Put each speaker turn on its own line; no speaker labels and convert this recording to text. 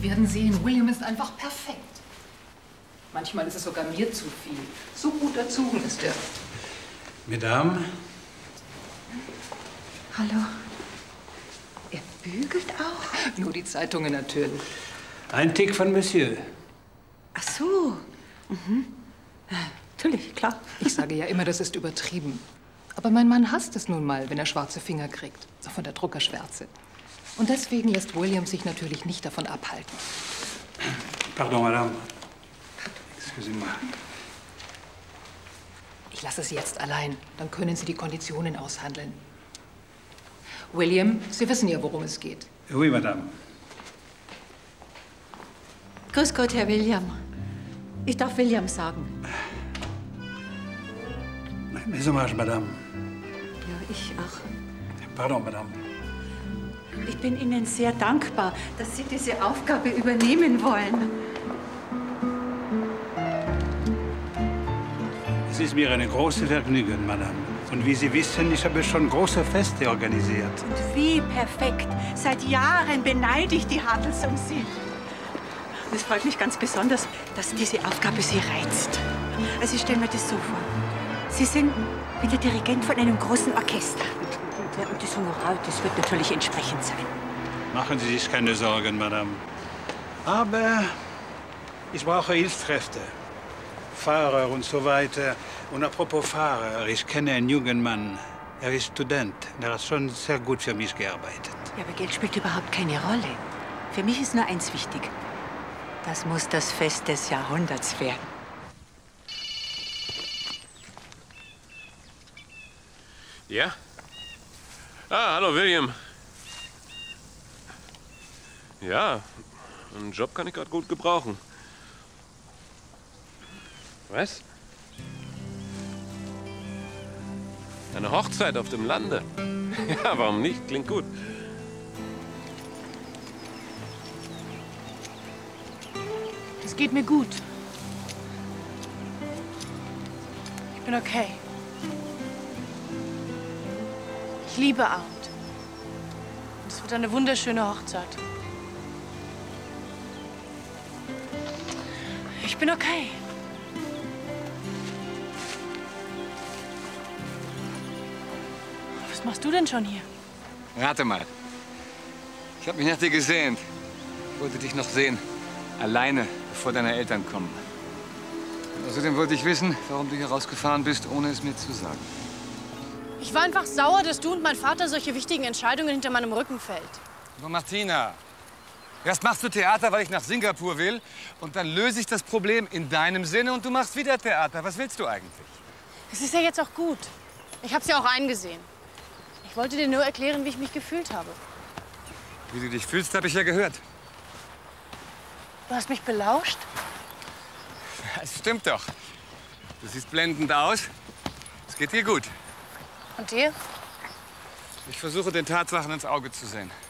werden sehen, William ist einfach perfekt. Manchmal ist es sogar mir zu viel. So gut erzogen ist er.
Mesdames.
Hallo. Er bügelt auch?
Nur die Zeitungen natürlich.
Ein Tick von Monsieur.
Ach so. Mhm. Natürlich, klar.
Ich sage ja immer, das ist übertrieben. Aber mein Mann hasst es nun mal, wenn er schwarze Finger kriegt. So von der Druckerschwärze. Und deswegen lässt William sich natürlich nicht davon abhalten.
Pardon, Madame. Excusez-moi.
Ich lasse Sie jetzt allein. Dann können Sie die Konditionen aushandeln. William, Sie wissen ja, worum es geht.
Oui, Madame.
Grüß Gott, Herr William. Ich darf William sagen.
Mes hommages, Madame.
Ja, ich auch.
Pardon, Madame.
Ich bin Ihnen sehr dankbar, dass Sie diese Aufgabe übernehmen wollen.
Es ist mir ein großes Vergnügen, Madame. Und wie Sie wissen, ich habe schon große Feste organisiert.
Und wie perfekt. Seit Jahren beneide ich die Hadels um Sie. Und es freut mich ganz besonders, dass diese Aufgabe Sie reizt. Also ich stelle mir das so vor. Sie sind wie der Dirigent von einem großen Orchester. Und das Honorar, das wird natürlich entsprechend sein.
Machen Sie sich keine Sorgen, Madame. Aber ich brauche Hilfskräfte. Fahrer und so weiter. Und apropos Fahrer, ich kenne einen jungen Mann. Er ist Student. Der hat schon sehr gut für mich gearbeitet.
Ja, aber Geld spielt überhaupt keine Rolle. Für mich ist nur eins wichtig. Das muss das Fest des Jahrhunderts werden.
Ja? Ah, hallo William. Ja, einen Job kann ich gerade gut gebrauchen. Was? Eine Hochzeit auf dem Lande? Ja, warum nicht? Klingt gut.
Es geht mir gut. Ich bin okay. Ich liebe Arndt. Und es wird eine wunderschöne Hochzeit. Ich bin okay. Was machst du denn schon hier?
Rate mal. Ich habe mich nach dir gesehnt. Ich wollte dich noch sehen. Alleine, bevor deine Eltern kommen. Außerdem wollte ich wissen, warum du hier rausgefahren bist, ohne es mir zu sagen.
Ich war einfach sauer, dass du und mein Vater solche wichtigen Entscheidungen hinter meinem Rücken fällt.
Aber Martina, erst machst du Theater, weil ich nach Singapur will. Und dann löse ich das Problem in deinem Sinne und du machst wieder Theater. Was willst du eigentlich?
Es ist ja jetzt auch gut. Ich hab's ja auch eingesehen. Ich wollte dir nur erklären, wie ich mich gefühlt habe.
Wie du dich fühlst, habe ich ja gehört.
Du hast mich belauscht?
Das stimmt doch. Du siehst blendend aus. Es geht dir gut.
Und dir?
Ich versuche, den Tatsachen ins Auge zu sehen.